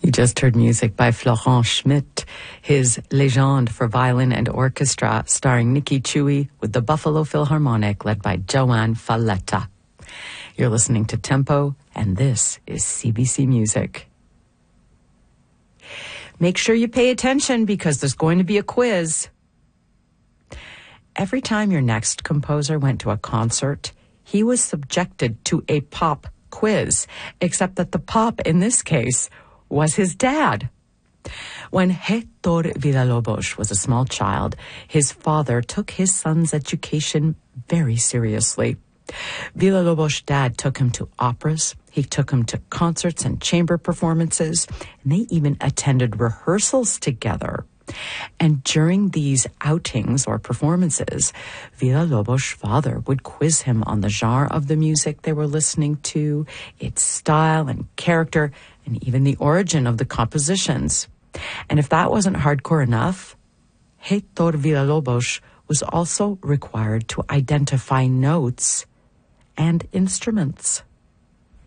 You just heard music by Florent Schmitt, his Légende for violin and orchestra, starring Nikki Chewy with the Buffalo Philharmonic, led by Joanne Falletta. You're listening to Tempo, and this is CBC Music. Make sure you pay attention because there's going to be a quiz. Every time your next composer went to a concert, he was subjected to a pop quiz, except that the pop in this case was his dad. When Héctor Villa-Lobos was a small child, his father took his son's education very seriously. Villa-Lobos' dad took him to operas, he took him to concerts and chamber performances, and they even attended rehearsals together. And during these outings or performances, Villa-Lobos' father would quiz him on the genre of the music they were listening to, its style and character, and even the origin of the compositions. And if that wasn't hardcore enough, Héctor Villa-Lobos was also required to identify notes and instruments.